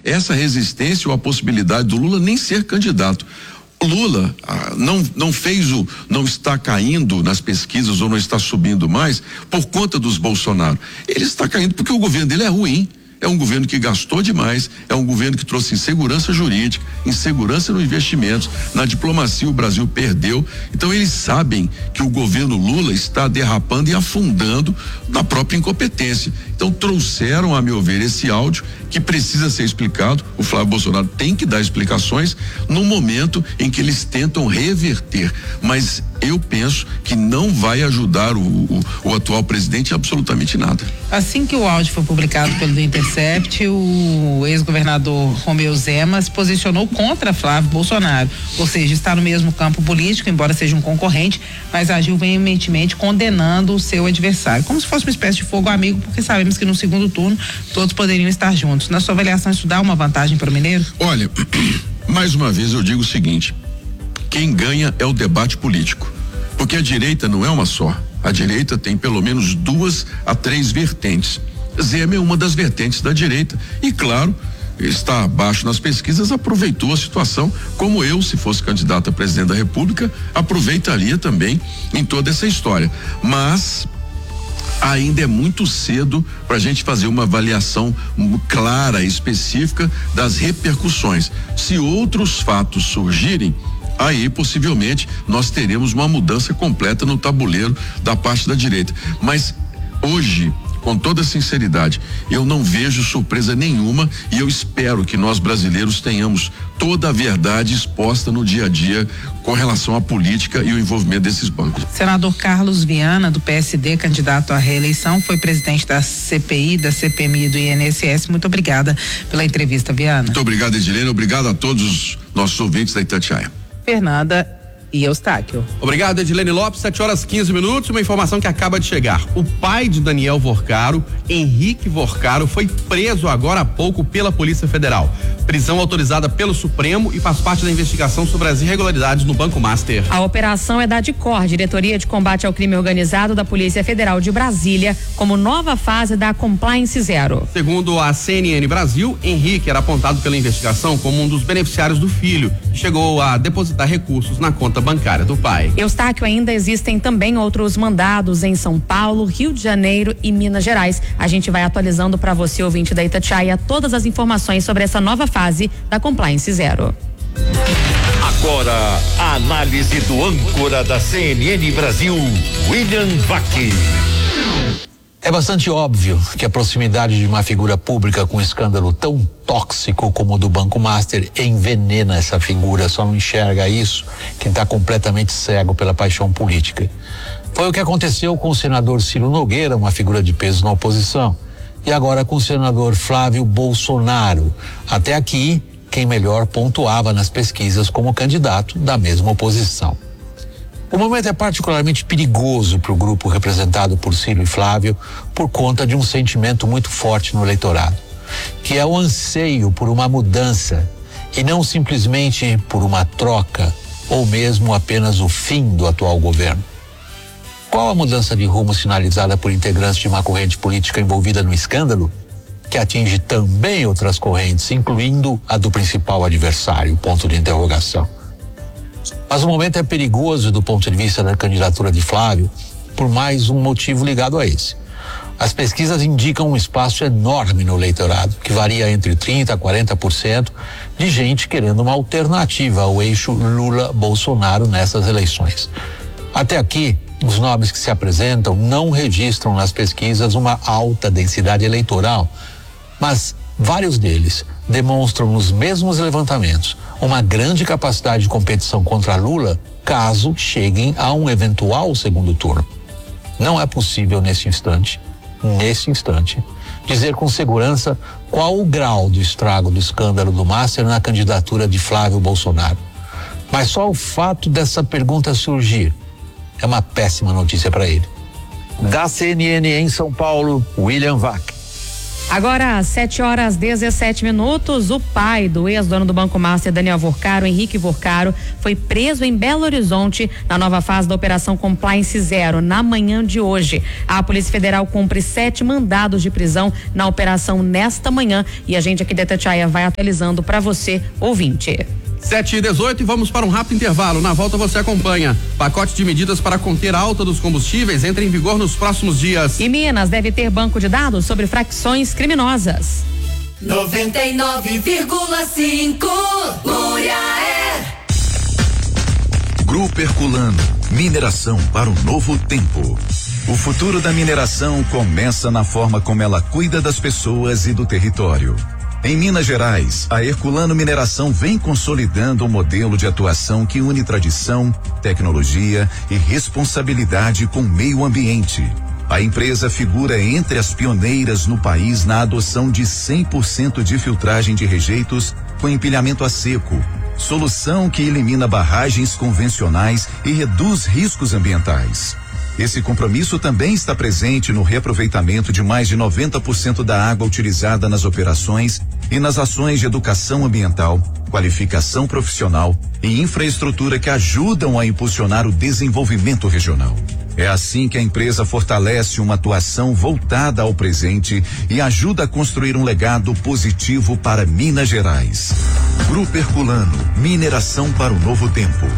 essa resistência ou a possibilidade do Lula nem ser candidato. Lula não está caindo nas pesquisas ou não está subindo mais por conta dos Bolsonaro. Ele está caindo porque o governo dele é ruim. É um governo que gastou demais, é um governo que trouxe insegurança jurídica, insegurança no investimentos, na diplomacia o Brasil perdeu. Então eles sabem que o governo Lula está derrapando e afundando na própria incompetência. Então trouxeram, a meu ver, esse áudio que precisa ser explicado. O Flávio Bolsonaro tem que dar explicações no momento em que eles tentam reverter, mas eu penso que não vai ajudar o atual presidente em absolutamente nada. Assim que o áudio foi publicado pelo The Intercept, o ex-governador Romeu Zema se posicionou contra Flávio Bolsonaro, ou seja, está no mesmo campo político, embora seja um concorrente, mas agiu veementemente condenando o seu adversário, como se fosse uma espécie de fogo amigo, porque sabemos que no segundo turno todos poderiam estar juntos. Na sua avaliação, isso dá uma vantagem para o Mineiro? Olha, mais uma vez eu digo o seguinte: quem ganha é o debate político, porque a direita não é uma só. A direita tem pelo menos 2 a 3 vertentes. Zema é uma das vertentes da direita e, claro, está abaixo nas pesquisas, aproveitou a situação, como eu, se fosse candidato a presidente da República, aproveitaria também em toda essa história. Mas ainda é muito cedo para a gente fazer uma avaliação clara e específica das repercussões. Se outros fatos surgirem, aí possivelmente nós teremos uma mudança completa no tabuleiro da parte da direita. Mas hoje, com toda sinceridade, eu não vejo surpresa nenhuma e eu espero que nós brasileiros tenhamos toda a verdade exposta no dia a dia com relação à política e o envolvimento desses bancos. Senador Carlos Viana, do PSD, candidato à reeleição, foi presidente da CPI, da CPMI e do INSS. Muito obrigada pela entrevista, Viana. Muito obrigado, Edilene. Obrigado a todos os nossos ouvintes da Itatiaia. Fernanda e Eustáquio. Obrigado, Edilene Lopes. 7h15. Uma informação que acaba de chegar. O pai de Daniel Vorcaro, Henrique Vorcaro, foi preso agora há pouco pela Polícia Federal. Prisão autorizada pelo Supremo e faz parte da investigação sobre as irregularidades no Banco Master. A operação é da DICOR, Diretoria de Combate ao Crime Organizado da Polícia Federal de Brasília, como nova fase da Compliance Zero. Segundo a CNN Brasil, Henrique era apontado pela investigação como um dos beneficiários do filho, que chegou a depositar recursos na conta bancária do pai. Eustáquio, ainda existem também outros mandados em São Paulo, Rio de Janeiro e Minas Gerais. A gente vai atualizando para você, ouvinte da Itatiaia, todas as informações sobre essa nova fase da Compliance Zero. Agora, a análise do âncora da CNN Brasil, William Vac. É bastante óbvio que a proximidade de uma figura pública com um escândalo tão tóxico como o do Banco Master envenena essa figura. Só não enxerga isso quem está completamente cego pela paixão política. Foi o que aconteceu com o senador Ciro Nogueira, uma figura de peso na oposição, e agora com o senador Flávio Bolsonaro. Até aqui, quem melhor pontuava nas pesquisas como candidato da mesma oposição. O momento é particularmente perigoso para o grupo representado por Ciro e Flávio por conta de um sentimento muito forte no eleitorado, que é o anseio por uma mudança e não simplesmente por uma troca ou mesmo apenas o fim do atual governo. Qual a mudança de rumo sinalizada por integrantes de uma corrente política envolvida no escândalo, que atinge também outras correntes, incluindo a do principal adversário, ponto de interrogação. Mas o momento é perigoso do ponto de vista da candidatura de Flávio, por mais um motivo ligado a esse. As pesquisas indicam um espaço enorme no eleitorado, que varia entre 30% a 40% de gente querendo uma alternativa ao eixo Lula-Bolsonaro nessas eleições. Até aqui, os nomes que se apresentam não registram nas pesquisas uma alta densidade eleitoral, mas vários deles demonstram nos mesmos levantamentos uma grande capacidade de competição contra Lula caso cheguem a um eventual segundo turno. Não é possível nesse instante, dizer com segurança qual o grau do estrago do escândalo do Master na candidatura de Flávio Bolsonaro. Mas só o fato dessa pergunta surgir é uma péssima notícia para ele. Da CNN em São Paulo, William Vac. Agora, 7h17, o pai do ex-dono do Banco Master, Daniel Vorcaro, Henrique Vorcaro, foi preso em Belo Horizonte na nova fase da Operação Compliance Zero, na manhã de hoje. A Polícia Federal cumpre 7 mandados de prisão na operação nesta manhã e a gente aqui da Itatiaia vai atualizando para você, ouvinte. 7h18 e vamos para um rápido intervalo. Na volta você acompanha. Pacote de medidas para conter a alta dos combustíveis entra em vigor nos próximos dias. E Minas deve ter banco de dados sobre facções criminosas. 99,5 Muriaé. Grupo Herculano, mineração para um novo tempo. O futuro da mineração começa na forma como ela cuida das pessoas e do território. Em Minas Gerais, a Herculano Mineração vem consolidando um modelo de atuação que une tradição, tecnologia e responsabilidade com o meio ambiente. A empresa figura entre as pioneiras no país na adoção de 100% de filtragem de rejeitos com empilhamento a seco, solução que elimina barragens convencionais e reduz riscos ambientais. Esse compromisso também está presente no reaproveitamento de mais de 90% da água utilizada nas operações e nas ações de educação ambiental, qualificação profissional e infraestrutura que ajudam a impulsionar o desenvolvimento regional. É assim que a empresa fortalece uma atuação voltada ao presente e ajuda a construir um legado positivo para Minas Gerais. Grupo Herculano, mineração para o novo tempo.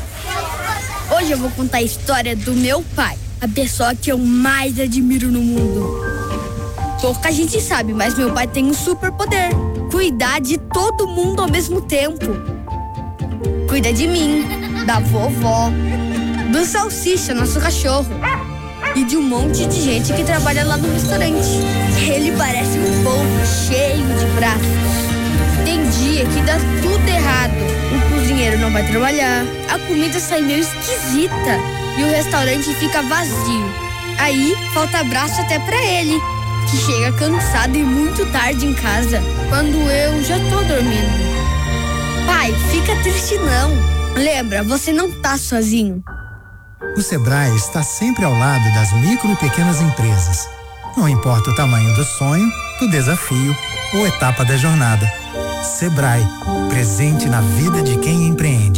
Hoje eu vou contar a história do meu pai, a pessoa que eu mais admiro no mundo. Pouca gente sabe, mas meu pai tem um superpoder: cuidar de todo mundo ao mesmo tempo. Cuida de mim, da vovó, do Salsicha, nosso cachorro, e de um monte de gente que trabalha lá no restaurante. Ele parece um povo cheio de braços. Tem dia que dá tudo errado. O cozinheiro não vai trabalhar, a comida sai meio esquisita e o restaurante fica vazio. Aí falta braço até pra ele, que chega cansado e muito tarde em casa, quando eu já tô dormindo. Pai, fica triste não. Lembra, você não tá sozinho. O Sebrae está sempre ao lado das micro e pequenas empresas. Não importa o tamanho do sonho, do desafio ou etapa da jornada. Sebrae, presente na vida de quem empreende.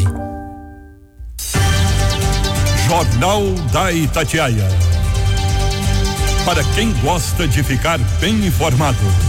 Jornal da Itatiaia. Para quem gosta de ficar bem informado.